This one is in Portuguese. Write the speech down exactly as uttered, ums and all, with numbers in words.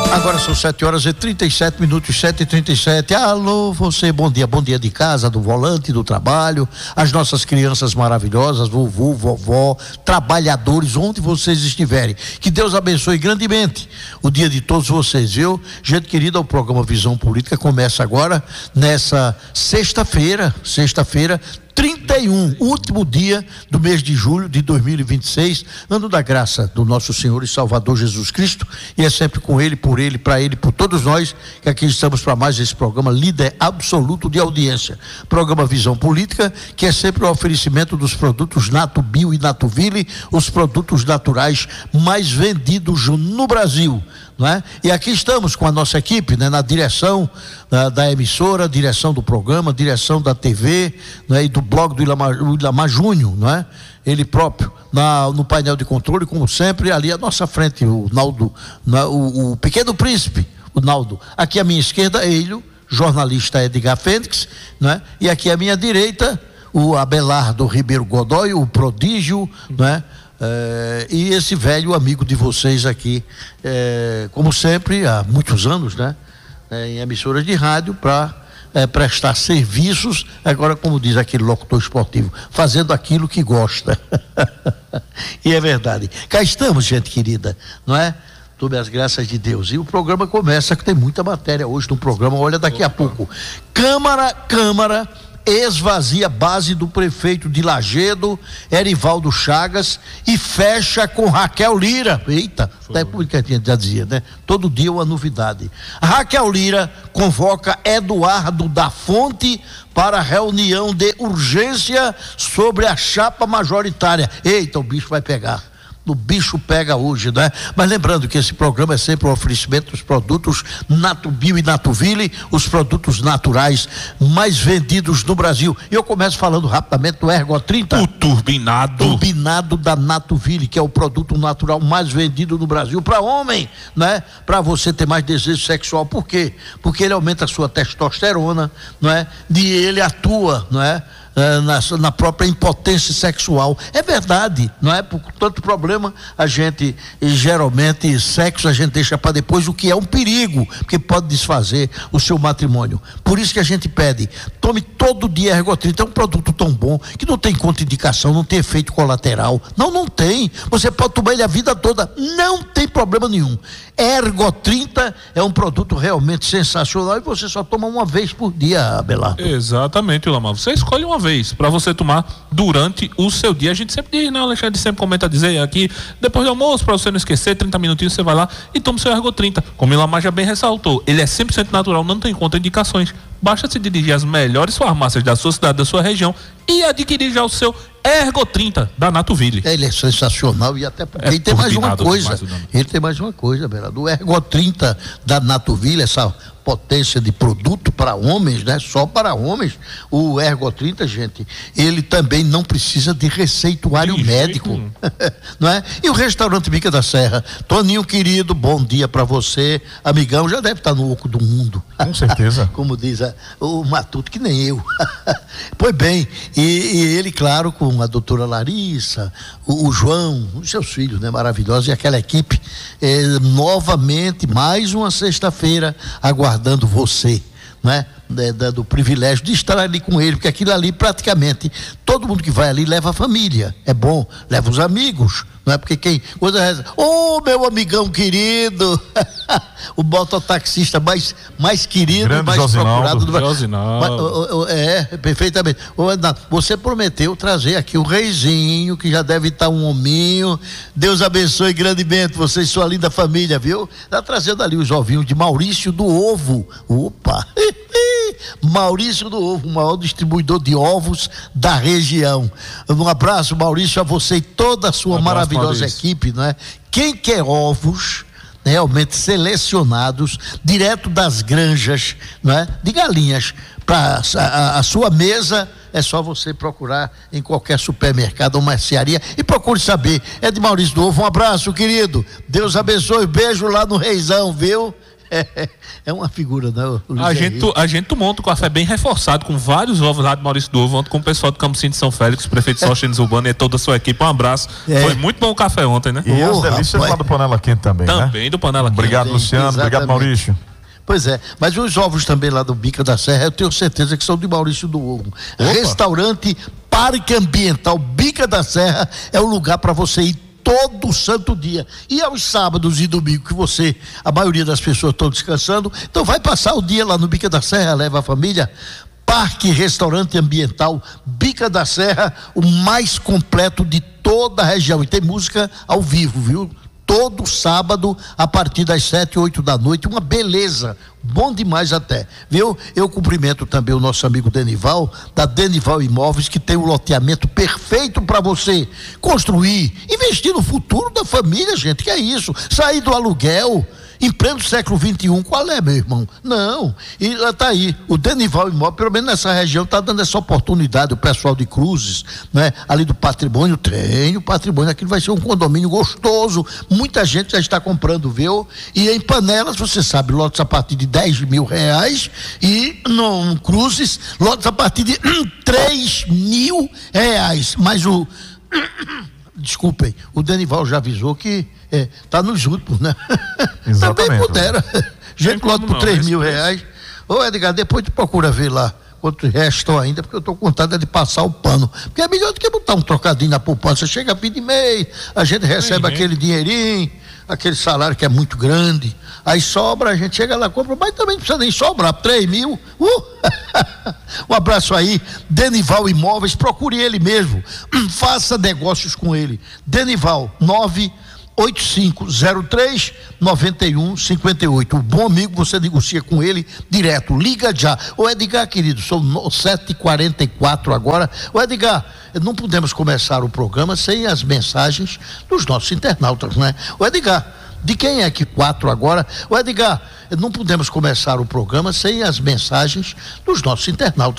Agora são sete horas e trinta e sete minutos, sete e trinta e sete. Alô, você, bom dia, bom dia de casa, do volante, do trabalho, as nossas crianças maravilhosas, vovô, vovó, trabalhadores, onde vocês estiverem. Que Deus abençoe grandemente o dia de todos vocês, viu? Gente querida, o programa Visão Política começa agora nessa sexta-feira, sexta-feira, trinta e um, último dia do mês de julho de dois mil e vinte e seis, ano da graça do nosso Senhor e Salvador Jesus Cristo, e é sempre com Ele, por Ele, para Ele, por todos nós, que aqui estamos para mais esse programa líder absoluto de audiência, programa Visão Política, que é sempre o oferecimento dos produtos Nato Bio e Nato Ville, os produtos naturais mais vendidos no Brasil, não é? E aqui estamos com a nossa equipe, né, na direção da, da emissora, direção do programa, direção da T V, né, e do blog do Ilamar, Ilamar Júnior, não é? Ele próprio, na, no painel de controle, como sempre, ali à nossa frente, o Naldo, na, o, o Pequeno Príncipe, o Naldo. Aqui à minha esquerda, ele, jornalista Edgar Fênix, né? E aqui à minha direita, o Abelardo Ribeiro Godoy, o prodígio, né? É, e esse velho amigo de vocês aqui, é, como sempre, há muitos anos, né? É, em emissoras de rádio, para é, prestar serviços, agora, como diz aquele locutor esportivo, fazendo aquilo que gosta. E é verdade. Cá estamos, gente querida, não é? Sob as graças de Deus. E o programa começa, que tem muita matéria hoje no programa, olha, daqui a pouco. Câmara, Câmara esvazia a base do prefeito de Lagedo, Erivaldo Chagas, e fecha com Raquel Lira. Eita, até porque já dizia, né? Todo dia uma novidade. Raquel Lira convoca Eduardo da Fonte para reunião de urgência sobre a chapa majoritária. Eita, o bicho vai pegar. O bicho pega hoje, né? Mas lembrando que esse programa é sempre um oferecimento dos produtos Nato Bio e Nato Ville, os produtos naturais mais vendidos no Brasil. E eu começo falando rapidamente do Ergo trinta. O turbinado. Turbinado da Nato Ville, que é o produto natural mais vendido no Brasil para homem, né? Para você ter mais desejo sexual. Por quê? Porque ele aumenta a sua testosterona, não é? E ele atua, não é? Na, na própria impotência sexual. É verdade, não é? Por tanto problema, a gente geralmente sexo a gente deixa para depois, o que é um perigo, porque pode desfazer o seu matrimônio. Por isso que a gente pede, tome todo dia Ergo trinta, é um produto tão bom que não tem contraindicação, não tem efeito colateral. Não, não tem. Você pode tomar ele a vida toda, não tem problema nenhum. Ergo trinta é um produto realmente sensacional e você só toma uma vez por dia, Abelardo. Exatamente, Lamar. Você escolhe uma vez para você tomar durante o seu dia. A gente sempre diz, né? O Alexandre sempre comenta dizer aqui, depois do almoço, para você não esquecer, trinta minutinhos você vai lá e toma o seu Ergo trinta. Como o Lamar já bem ressaltou, ele é cem por cento natural, não tem contraindicações. Basta se dirigir às melhores farmácias da sua cidade, da sua região e adquirir já o seu Ergo trinta da Nato Ville. Ele é sensacional e até porque é ele tem mais uma coisa. Ele tem mais uma coisa, Belardo. O Ergo trinta da Nato Ville, essa potência de produto para homens, né? Só para homens. O Ergo trinta, gente, ele também não precisa de receituário de médico. Não é? E o restaurante Bica da Serra, Toninho querido, bom dia para você, amigão, já deve estar no oco do mundo. Com certeza. Como diz a, o Matuto, que nem eu. Pois bem, e, e ele, claro, com a doutora Larissa, o, o João, os seus filhos, né, maravilhosos, e aquela equipe, eh, novamente, mais uma sexta-feira, aguardando você, né? De, de, do privilégio de estar ali com ele, porque aquilo ali praticamente todo mundo que vai ali leva a família, é bom, leva os amigos, não é? Porque quem, quando reza, ô oh, meu amigão querido, o mototaxista mais, mais querido, grande mais Josinaldo. procurado do Josinaldo. É, perfeitamente. Você prometeu trazer aqui o Reizinho, que já deve estar um hominho. Deus abençoe grandemente você e sua linda família, viu? Está trazendo ali os ovinhos de Maurício do Ovo. Opa! Maurício do Ovo, o maior distribuidor de ovos da região. Um abraço, Maurício, a você e toda a sua um abraço, maravilhosa Maurício. Equipe, não é? Quem quer ovos realmente selecionados, direto das granjas, não é? De galinhas, para a, a sua mesa, é só você procurar em qualquer supermercado ou mercearia e procure saber. É de Maurício do Ovo. Um abraço, querido. Deus abençoe. Beijo lá no Reizão, viu? É, é uma figura, não? A gente, a gente monta um café bem reforçado, com vários ovos lá de Maurício do Ovo, ontem com o pessoal do Campocinho de São Félix, prefeito Sóstenes Urbano e toda a sua equipe. Um abraço. É. Foi muito bom o café ontem, né? E oh, as delícias rapaz. lá do Panela Quente também, Também né? do Panela Quente. Obrigado, Sim, Luciano. Exatamente. Obrigado, Maurício. Pois é, mas os ovos também lá do Bica da Serra, eu tenho certeza que são de Maurício do Ovo. Opa. Restaurante Parque Ambiental Bica da Serra é o lugar para você ir todo santo dia. E aos sábados e domingos que você, a maioria das pessoas estão descansando, então vai passar o dia lá no Bica da Serra, leva a família. Parque Restaurante Ambiental Bica da Serra, o mais completo de toda a região. E tem música ao vivo, viu? Todo sábado, a partir das sete, oito da noite, uma beleza, bom demais até, viu? Eu cumprimento também o nosso amigo Denival, da Denival Imóveis, que tem um loteamento perfeito para você construir, investir no futuro da família, gente, que é isso, sair do aluguel, em pleno século vinte e um, qual é, meu irmão? Não, e tá aí, o Denival Imóvel, pelo menos nessa região, tá dando essa oportunidade, o pessoal de Cruzes, né? Ali do patrimônio, tem o patrimônio, aquilo vai ser um condomínio gostoso, muita gente já está comprando, viu? E em Panelas, você sabe, lotes a partir de dez mil reais, e no Cruzes, lotes a partir de três mil reais, mas o... Desculpem, o Denival já avisou que é, tá nos últimos, né? Exatamente. Também pudera. Gente, lote por três mil reais. Ô, Edgar, depois tu procura ver lá quantos restam ainda, porque eu tô com vontade de passar o pano. Porque é melhor do que botar um trocadinho na poupança. Chega a fim de mês, a gente recebe Sim, aquele dinheirinho, aquele salário que é muito grande. Aí sobra, a gente chega lá, compra, mas também não precisa nem sobrar, três mil. Uh! Um abraço aí, Denival Imóveis, procure ele mesmo, faça negócios com ele. Denival, nove oito cinco zero três nove um cinco oito. O bom amigo, você negocia com ele direto, liga já. Ô Edgar, querido, são sete e quarenta e quatro agora. Ô Edgar, não podemos começar o programa sem as mensagens dos nossos internautas, né? Ô Edgar, de quem é que quatro agora? Ô Edgar, não podemos começar o programa sem as mensagens dos nossos internautas.